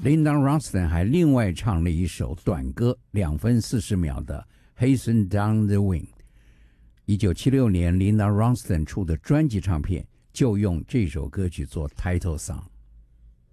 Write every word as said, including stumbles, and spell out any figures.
Linda Ronstadt 还另外唱了一首短歌，两分四十秒的 Hasten Down the Wind。一九七六年 Linda Ronstadt 出的专辑唱片就用这首歌曲做 title song。